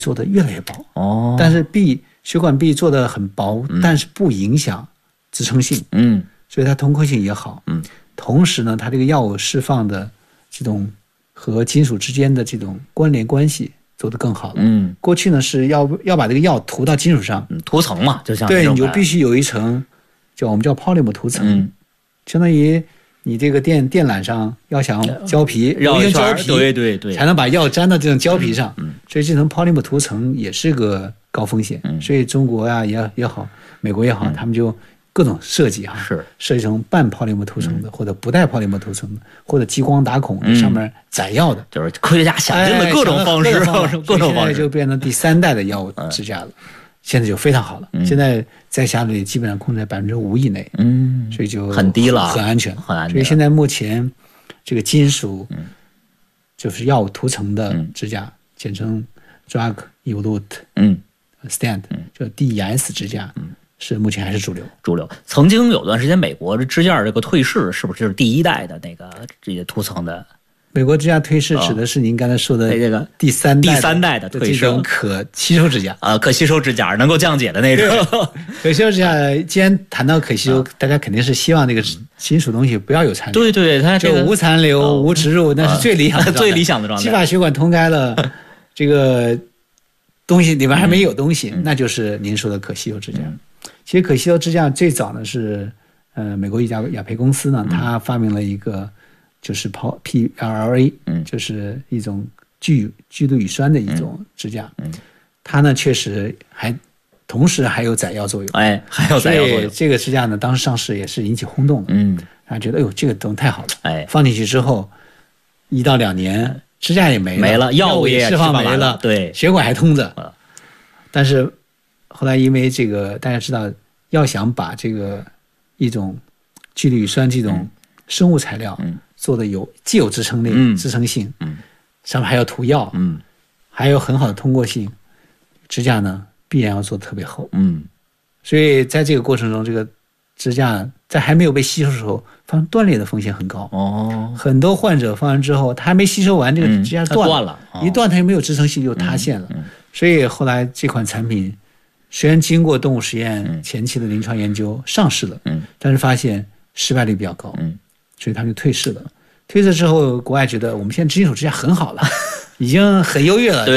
做得越来越薄。但是血管壁做得很薄，但是不影响支撑性。所以它通透性也好。同时呢，它这个药物释放的这种和金属之间的这种关联关系做得更好了。过去呢是要把这个药涂到金属上， 涂层嘛，就像对，你就必须有一层我们叫 polymer 涂层，相当于你这个电缆上要想胶皮， 绕一圈， 对，才能把药粘到这种胶皮上。所以这层 polymer 涂层也是个高风险。所以中国呀也好，美国也好，他们就各种设计设计成半 polymer 涂层的，或者不带 polymer 涂层的，或者激光打孔上面载药的， 就是科学家想尽了各种方式，各种方式， 现在就变成第3代的药物支架了。现在就非常好了，现在在下率基本上控制在5%以内，所以就很低了， 很安全， 很安全。 所以现在目前这个金属就是药物涂层的支架，简称 drug elute stent，就 DES 支架，是目前还是主流。 曾经有段时间，美国的支架这个退市，是不是就是第1代的那个这些涂层的？ 美国支架退市指的是您刚才说的这个第三代的退市， 这种可吸收支架可吸收支架能够降解的那种。 可吸收支架，既然谈到可吸收，大家肯定是希望那个金属东西不要有残留。 对，它这个无残留、无植入，那是最理想的最理想的状态。 既把血管通开了，这个东西里面还没有东西，那就是您说的可吸收支架。其实可吸收支架最早呢是美国一家雅培公司呢，它发明了一个。就是 PLLA，就是一种聚氯乙酸的一种支架，它呢确实同时还有载药作用， 还有载药作用。 这个支架呢，当时上市也是引起轰动的，大家觉得这个东西太好了，放进去之后1到2年，支架也没了，药物也释放没了， 对， 血管还通着。但是后来因为这个，大家知道，要想把这个一种聚氯乙酸这种生物材料，做的既有支撑力、支撑性，上面还要涂药，还有很好的通过性，支架呢必然要做得特别厚，所以在这个过程中，这个支架在还没有被吸收的时候，发生断裂的风险很高。很多患者放完之后，他还没吸收完，这个支架断了，一断它就没有支撑性，就塌陷了。所以后来这款产品虽然经过动物实验前期的临床研究上市了，但是发现失败率比较高，所以他们就退市了。退市之后，国外觉得我们现在金属支架很好了，已经很优越了。